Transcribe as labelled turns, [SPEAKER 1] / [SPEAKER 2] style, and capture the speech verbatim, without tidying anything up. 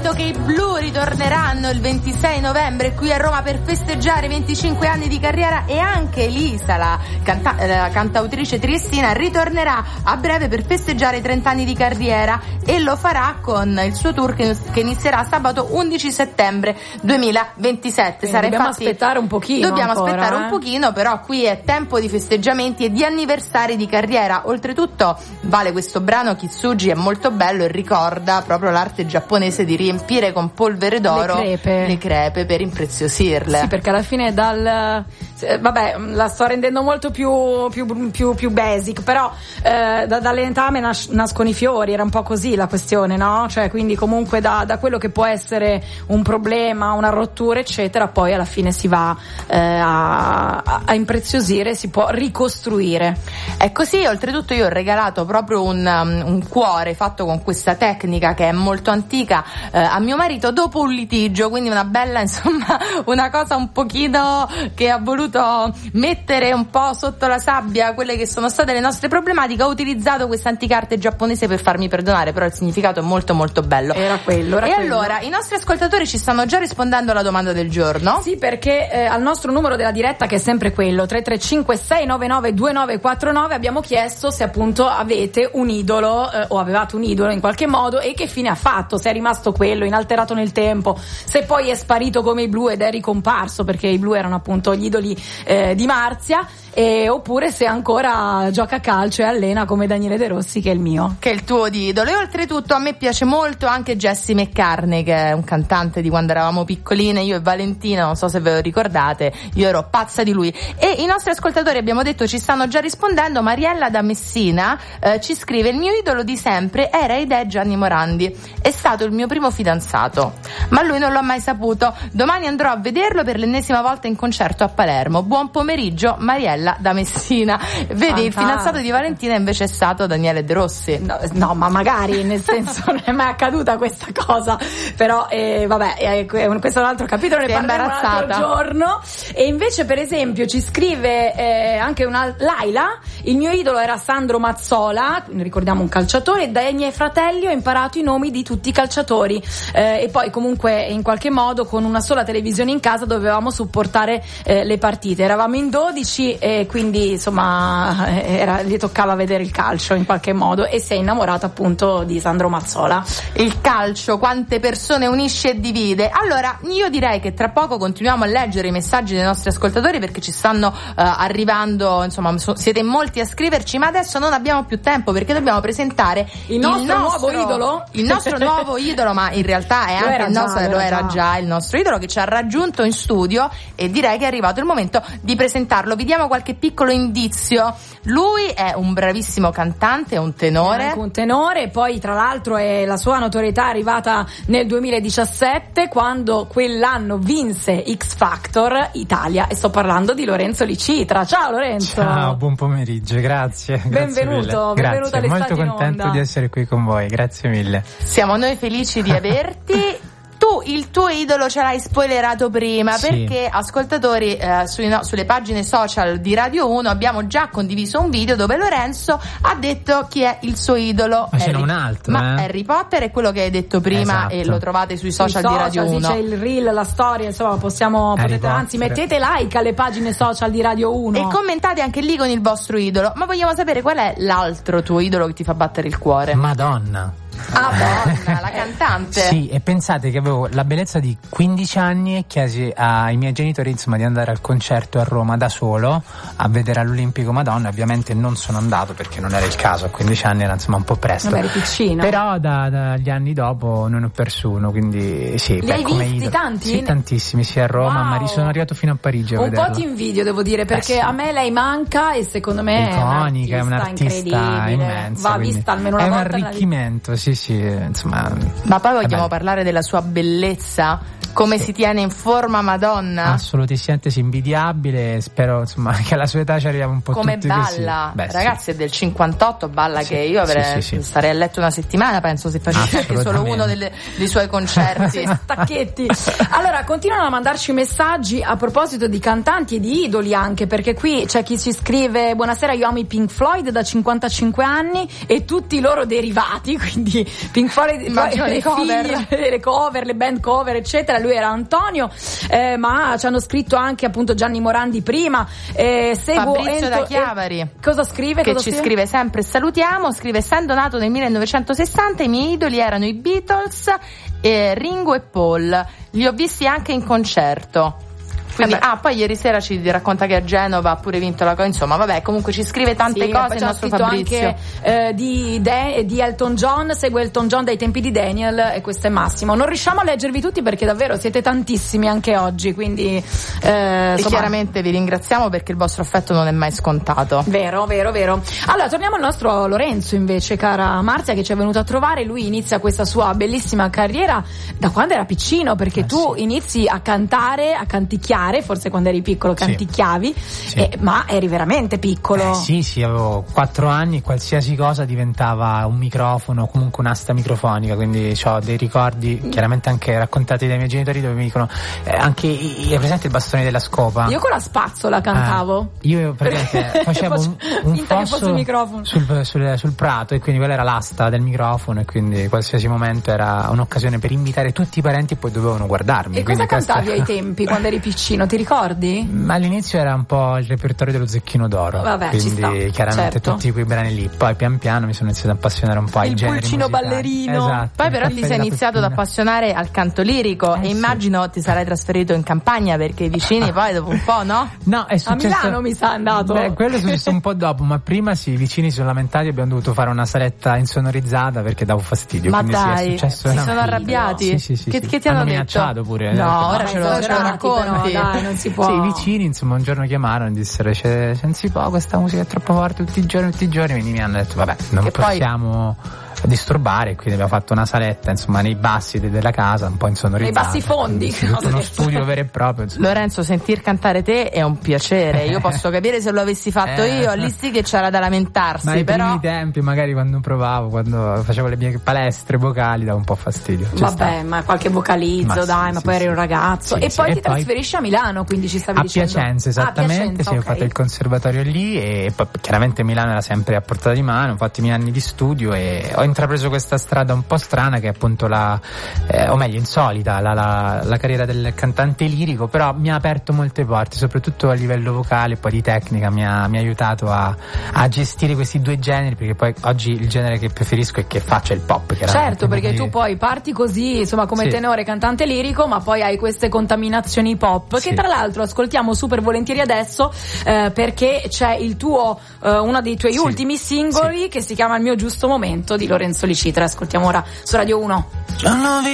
[SPEAKER 1] detto che i Blu ritorneranno il ventisei novembre qui a Roma per festeggiare i venticinque anni di carriera, e anche Elisa, la, canta- la cantautrice triestina, ritornerà a breve per festeggiare i trenta anni di carriera, e lo farà con il suo tour che, che inizierà sabato undici settembre duemilaventisette. Sarà
[SPEAKER 2] dobbiamo
[SPEAKER 1] infatti,
[SPEAKER 2] aspettare un pochino
[SPEAKER 1] dobbiamo
[SPEAKER 2] ancora,
[SPEAKER 1] aspettare
[SPEAKER 2] eh?
[SPEAKER 1] un pochino, però qui è tempo di festeggiamenti e di anniversari di carriera. Oltretutto vale questo brano Kitsuji, è molto bello e ricorda proprio l'arte giapponese di riempire con polvere d'oro
[SPEAKER 2] le crepe,
[SPEAKER 1] le crepe per impreziosirle.
[SPEAKER 2] Sì, perché alla fine dal vabbè, la sto rendendo molto più più più, più basic, però eh, da, dalle entame nas- nascono i fiori, era un po' così la questione, no? Cioè, quindi comunque da, da quello che può essere un problema, una rottura eccetera, poi alla fine si va eh, a, a impreziosire, si può ricostruire.
[SPEAKER 1] È così. Oltretutto io ho regalato proprio un, um, un cuore fatto con questa tecnica che è molto antica eh, a mio marito dopo un litigio, quindi una bella, insomma, una cosa un pochino che ha voluto mettere un po' sotto la sabbia quelle che sono state le nostre problematiche. Ho utilizzato questa antica arte giapponese per farmi perdonare, però il significato è molto molto bello.
[SPEAKER 2] Era quello, era
[SPEAKER 1] e
[SPEAKER 2] quello.
[SPEAKER 1] Allora i nostri ascoltatori ci stanno già rispondendo alla domanda del giorno.
[SPEAKER 2] Sì, perché eh, al nostro numero della diretta, che è sempre quello tre tre cinque sei nove nove due nove quattro nove, abbiamo chiesto se appunto avete un idolo eh, o avevate un idolo in qualche modo e che fine ha fatto, se è rimasto quello inalterato nel tempo, se poi è sparito come i Blu ed è ricomparso, perché i Blu erano appunto gli idoli eh, di Marzia, e, oppure se ancora gioca a calcio e allena come Daniele De Rossi, che è il mio,
[SPEAKER 1] che è il tuo di idolo. E oltretutto a me piace molto anche Jesse McCartney, che è un cantante di quando eravamo piccoline, io e Valentina, non so se ve lo ricordate, io ero pazza di lui. E i nostri ascoltatori, abbiamo detto, ci stanno già rispondendo. Mariella da Messina eh, ci scrive: il mio idolo di sempre era ed è Gianni Morandi, è stato il mio primo fidanzato, ma lui non l'ho mai saputo. Domani andrò a vederlo per l'ennesima volta in concerto a Palermo. Buon pomeriggio, Mariella da Messina. Vedi,
[SPEAKER 2] Fantastico.
[SPEAKER 1] Il fidanzato di Valentina invece è stato Daniele De Rossi.
[SPEAKER 2] No, no, ma magari, nel senso, non è mai accaduta questa cosa, però eh, vabbè, eh, questo è un altro capitolo, ne parleremo un altro giorno. E invece, per esempio, ci scrive eh, anche una Laila: il mio idolo era Sandro Mazzola, ricordiamo un calciatore, dai miei fratelli ho imparato i nomi di tutti i calciatori, eh, e poi comunque in qualche modo con una sola televisione in casa dovevamo supportare eh, le partite, eravamo in dodici e quindi insomma era, gli toccava vedere il calcio in qualche modo, e si è innamorato appunto di Sandro Mazzola.
[SPEAKER 1] Il calcio quante persone unisce e divide. Allora io direi che tra poco continuiamo a leggere i messaggi dei nostri ascoltatori, perché ci stanno uh, arrivando, insomma so, siete in molti a scriverci, ma adesso non abbiamo più tempo perché dobbiamo presentare
[SPEAKER 2] il nostro,
[SPEAKER 1] il nostro
[SPEAKER 2] nuovo idolo
[SPEAKER 1] il nostro nuovo idolo, ma in realtà è
[SPEAKER 2] lo
[SPEAKER 1] anche il
[SPEAKER 2] già,
[SPEAKER 1] nostro, lo era già. già il nostro idolo, che ci ha raggiunto in studio, e direi che è arrivato il momento di presentarlo. Vi diamo qualche piccolo indizio. Lui è un bravissimo cantante, un tenore.
[SPEAKER 2] È anche un tenore, poi tra l'altro è la sua notorietà è arrivata nel duemiladiciassette, quando quell'anno vinse X Factor Italia, e sto parlando di Lorenzo Licitra. Ciao Lorenzo.
[SPEAKER 3] Ciao, buon pomeriggio, grazie.
[SPEAKER 2] Benvenuto,
[SPEAKER 3] grazie
[SPEAKER 2] benvenuto all'Estate
[SPEAKER 3] molto contento
[SPEAKER 2] in onda.
[SPEAKER 3] di essere qui con voi, grazie mille.
[SPEAKER 1] Siamo noi felici di averti. Tu il tuo idolo ce l'hai spoilerato prima,
[SPEAKER 3] sì.
[SPEAKER 1] Perché ascoltatori eh, sui, no, sulle pagine social di Radio uno abbiamo già condiviso un video dove Lorenzo ha detto chi è il suo idolo.
[SPEAKER 3] Ma ce n'è
[SPEAKER 1] Harry,
[SPEAKER 3] un altro,
[SPEAKER 1] ma
[SPEAKER 3] eh?
[SPEAKER 1] Harry Potter è quello che hai detto prima,
[SPEAKER 3] esatto.
[SPEAKER 1] E lo trovate sui social,
[SPEAKER 2] social
[SPEAKER 1] di Radio
[SPEAKER 2] sì,
[SPEAKER 1] uno.
[SPEAKER 2] c'è il reel, la storia, insomma possiamo
[SPEAKER 3] Harry
[SPEAKER 2] potete, anzi
[SPEAKER 3] Potter.
[SPEAKER 2] mettete like alle pagine social di Radio uno
[SPEAKER 1] E commentate anche lì con il vostro idolo. Ma vogliamo sapere qual è l'altro tuo idolo che ti fa battere il cuore?
[SPEAKER 3] Madonna.
[SPEAKER 1] Ah, Madonna, la cantante.
[SPEAKER 3] Sì, e pensate che avevo la bellezza di quindici anni e chiesi ai miei genitori insomma di andare al concerto a Roma da solo a vedere all'Olimpico Madonna. Ovviamente non sono andato perché non era il caso, a quindici anni era insomma un po' presto.
[SPEAKER 2] Vabbè, eri piccino.
[SPEAKER 3] Però da, dagli anni dopo non ho perso uno, quindi sì.
[SPEAKER 2] Li
[SPEAKER 3] beh,
[SPEAKER 2] hai
[SPEAKER 3] come
[SPEAKER 2] visti
[SPEAKER 3] idolo.
[SPEAKER 2] tanti?
[SPEAKER 3] Sì, tantissimi, sì, a Roma,
[SPEAKER 2] Wow.
[SPEAKER 3] ma sono arrivato fino a Parigi a
[SPEAKER 2] un
[SPEAKER 3] vederlo.
[SPEAKER 2] po' ti invidio, devo dire, perché
[SPEAKER 3] Eh sì.
[SPEAKER 2] a me lei manca e secondo me
[SPEAKER 3] iconica,
[SPEAKER 2] è un artista
[SPEAKER 3] incredibile,
[SPEAKER 2] immensa, va
[SPEAKER 3] quindi
[SPEAKER 2] vista almeno una
[SPEAKER 3] è un
[SPEAKER 2] volta nella vita.
[SPEAKER 3] arricchimento, sì sì, insomma.
[SPEAKER 1] Ma poi vogliamo
[SPEAKER 3] bello.
[SPEAKER 1] parlare della sua bellezza Come si tiene in forma, Madonna?
[SPEAKER 3] Assolutamente sì, invidiabile. Spero insomma che alla sua età ci arriviamo un po'
[SPEAKER 1] come
[SPEAKER 3] tutti
[SPEAKER 1] balla.
[SPEAKER 3] Beh,
[SPEAKER 1] ragazzi,
[SPEAKER 3] sì.
[SPEAKER 1] è del cinquantotto, balla
[SPEAKER 3] sì,
[SPEAKER 1] che io avrei
[SPEAKER 3] sì, sì, sì.
[SPEAKER 1] starei a letto una settimana, penso, se facessi anche solo uno delle, dei suoi concerti.
[SPEAKER 2] Stacchetti. Allora, continuano a mandarci messaggi a proposito di cantanti e di idoli anche, perché qui c'è chi ci scrive: buonasera, io amo i Pink Floyd da cinquantacinque anni e tutti i loro derivati, quindi Pink Floyd,
[SPEAKER 1] immagino le cover,
[SPEAKER 2] figli, le cover, le band cover eccetera. Lui era Antonio, eh, ma ci hanno scritto anche appunto Gianni Morandi prima, eh, seguo
[SPEAKER 1] Fabrizio
[SPEAKER 2] Ento,
[SPEAKER 1] da Chiavari,
[SPEAKER 2] eh, cosa scrive?
[SPEAKER 1] Che
[SPEAKER 2] cosa
[SPEAKER 1] ci
[SPEAKER 2] scrive?
[SPEAKER 1] scrive sempre: salutiamo, scrive, essendo nato nel millenovecentosessanta i miei idoli erano i Beatles, eh, Ringo e Paul, li ho visti anche in concerto. Quindi, eh ah, poi ieri sera ci racconta che a Genova ha pure vinto la cosa. Insomma, vabbè, comunque ci scrive tante
[SPEAKER 2] sì,
[SPEAKER 1] cose il nostro Fabrizio.
[SPEAKER 2] Anche eh, di, De- di Elton John, segue Elton John dai tempi di Daniel, e questo è Massimo. Non riusciamo a leggervi tutti perché davvero siete tantissimi anche oggi, quindi eh,
[SPEAKER 1] e chiaramente vi ringraziamo perché il vostro affetto non è mai scontato.
[SPEAKER 2] Vero, vero, vero. Allora, torniamo al nostro Lorenzo invece, cara Marzia, che ci è venuto a trovare. Lui inizia questa sua bellissima carriera da quando era piccino, perché eh, tu sì. inizi a cantare, a canticchiare, forse quando eri piccolo canticchiavi, sì. eh, ma eri veramente piccolo.
[SPEAKER 3] Eh, sì, sì, avevo quattro anni, qualsiasi cosa diventava un microfono, comunque un'asta microfonica, quindi ho dei ricordi chiaramente anche raccontati dai miei genitori dove mi dicono eh, anche hai presente il bastone della scopa?
[SPEAKER 2] Io con la spazzola cantavo.
[SPEAKER 3] Eh, io praticamente facevo un, un fosso sul, sul, sul prato, e quindi quella era l'asta del microfono, e quindi qualsiasi momento era un'occasione per invitare tutti i parenti e poi dovevano guardarmi.
[SPEAKER 2] E cosa cantavi ai tempi quando eri piccino, ti ricordi?
[SPEAKER 3] Ma all'inizio era un po' il repertorio dello Zecchino d'Oro.
[SPEAKER 2] Vabbè,
[SPEAKER 3] quindi
[SPEAKER 2] ci sta,
[SPEAKER 3] chiaramente
[SPEAKER 2] certo.
[SPEAKER 3] tutti quei brani lì. Poi pian piano mi sono iniziato ad appassionare un po' ai generi musicali.
[SPEAKER 2] Il pulcino ballerino.
[SPEAKER 3] Esatto.
[SPEAKER 1] Poi però ti sei iniziato ad appassionare al canto lirico, eh, e sì. immagino ti sarai trasferito in campagna perché i vicini poi dopo un po', no?
[SPEAKER 3] No, è successo...
[SPEAKER 2] A Milano mi sa andato.
[SPEAKER 3] Beh, quello è successo un po' dopo, ma prima sì, i vicini si sono lamentati e abbiamo dovuto fare una saletta insonorizzata perché davo fastidio.
[SPEAKER 1] Ma
[SPEAKER 3] quindi
[SPEAKER 1] dai,
[SPEAKER 3] sì, è successo
[SPEAKER 1] si sono arrabbiati?
[SPEAKER 3] Sì, sì, sì,
[SPEAKER 1] che,
[SPEAKER 3] sì.
[SPEAKER 1] che ti hanno,
[SPEAKER 3] hanno
[SPEAKER 1] detto?
[SPEAKER 3] minacciato pure.
[SPEAKER 1] No,
[SPEAKER 3] eh,
[SPEAKER 1] ora ce lo, ce lo racconti.
[SPEAKER 2] Però, dai, non si può.
[SPEAKER 3] Sì, i vicini insomma un giorno chiamarono e dissero c'è, c'è non si può, questa musica è troppo forte tutti i giorni, tutti i giorni, quindi mi hanno detto vabbè, non che possiamo poi... disturbare, quindi abbiamo fatto una saletta insomma nei bassi de- della casa, un po' insonorizzata,
[SPEAKER 2] nei bassi fondi,
[SPEAKER 3] sì, uno studio vero e proprio insomma.
[SPEAKER 1] Lorenzo, sentir cantare te è un piacere, io posso capire se lo avessi fatto eh. io, lì sì che c'era da lamentarsi,
[SPEAKER 3] ma ai
[SPEAKER 1] però
[SPEAKER 3] primi tempi magari quando provavo, quando facevo le mie palestre vocali dava un po' fastidio. Ci
[SPEAKER 2] vabbè,
[SPEAKER 3] sta.
[SPEAKER 2] ma qualche vocalizzo,
[SPEAKER 3] ma
[SPEAKER 2] dai,
[SPEAKER 3] sì,
[SPEAKER 2] ma
[SPEAKER 3] sì,
[SPEAKER 2] poi
[SPEAKER 3] sì.
[SPEAKER 2] eri un ragazzo
[SPEAKER 3] sì,
[SPEAKER 2] e
[SPEAKER 3] sì.
[SPEAKER 2] poi
[SPEAKER 3] e
[SPEAKER 2] ti
[SPEAKER 3] poi...
[SPEAKER 2] trasferisci a Milano, quindi ci stavi
[SPEAKER 3] a
[SPEAKER 2] dicendo
[SPEAKER 3] Piacenza, esattamente,
[SPEAKER 2] ah, Piacenza,
[SPEAKER 3] sì, okay. Ho fatto il conservatorio lì e poi, chiaramente Milano era sempre a portata di mano, ho fatto i miei anni di studio e ho intrapreso questa strada un po' strana che è appunto la eh, o meglio insolita la, la, la carriera del cantante lirico, però mi ha aperto molte porte, soprattutto a livello vocale e poi di tecnica mi ha, mi ha aiutato a, a gestire questi due generi, perché poi oggi il genere che preferisco e che faccio è il pop,
[SPEAKER 2] certo, perché tu poi parti così insomma come
[SPEAKER 3] sì.
[SPEAKER 2] tenore cantante lirico, ma poi hai queste contaminazioni pop
[SPEAKER 3] sì.
[SPEAKER 2] che tra l'altro ascoltiamo super volentieri adesso eh, perché c'è il tuo eh, uno dei tuoi sì. ultimi singoli sì. che si chiama Il mio giusto momento di Lorenzo Licitra. Ascoltiamo ora su Radio uno.